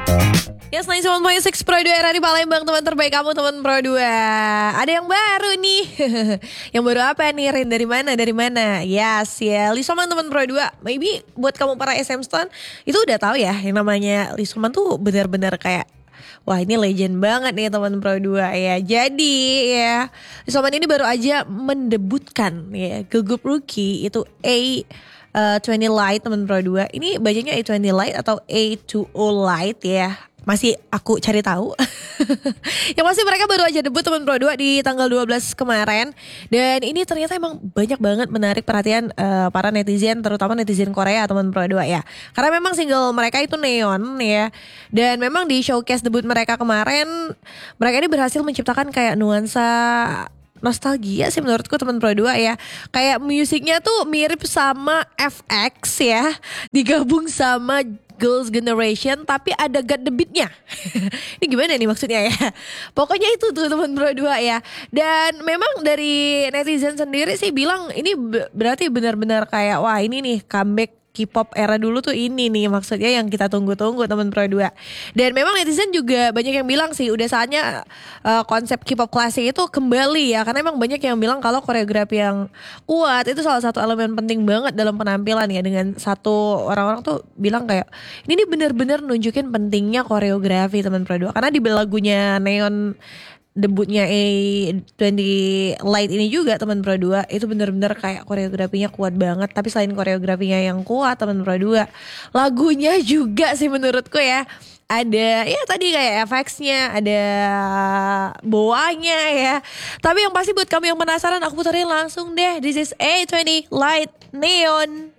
Yes, 91.6 Pro 2 RRI Palembang, teman terbaik kamu, teman Pro 2. Ada yang baru nih. Yang baru apa nih, Rin? Dari mana? Dari mana? Yes, ya. Lisoman teman Pro 2. Maybe buat kamu para SM Stan itu udah tahu ya yang namanya Lisoman tuh benar-benar kayak wah, ini legend banget nih teman Pro 2 ya. Jadi ya, Lisoman ini baru aja mendebutkan ya ke grup rookie itu A20 Lite teman Pro 2. Ini bacanya A20 Lite atau A20 Lite ya. Masih aku cari tahu. Yang pasti mereka baru aja debut teman Pro 2 di tanggal 12 kemarin. Dan ini ternyata emang banyak banget menarik perhatian para netizen, terutama netizen Korea teman Pro 2 ya. Karena memang single mereka itu Neon ya. Dan memang di showcase debut mereka kemarin, mereka ini berhasil menciptakan kayak nuansa nostalgia sih menurutku teman Pro 2 ya. Kayak musiknya tuh mirip sama FX ya, digabung sama Girls' Generation tapi ada God the Beat-nya. Ini gimana nih maksudnya ya? Pokoknya itu tuh teman Pro 2 ya. Dan memang dari netizen sendiri sih bilang ini berarti benar-benar kayak wah ini nih comeback K-pop era dulu tuh ini nih maksudnya yang kita tunggu-tunggu teman Pro 2. Dan memang netizen juga banyak yang bilang sih udah saatnya konsep K-pop klasik itu kembali ya. Karena memang banyak yang bilang kalau koreografi yang kuat itu salah satu elemen penting banget dalam penampilan ya. Dengan satu orang-orang tuh bilang kayak ini nih benar-benar nunjukin pentingnya koreografi teman Pro 2. Karena di lagunya Neon debutnya A20 Lite ini juga teman Pro 2 itu benar-benar kayak koreografinya kuat banget. Tapi selain koreografinya yang kuat teman Pro 2, lagunya juga sih menurutku ya ada ya tadi kayak FX-nya, ada boanya ya. Tapi yang pasti buat kamu yang penasaran, aku puterin langsung deh. This is A20 Lite Neon.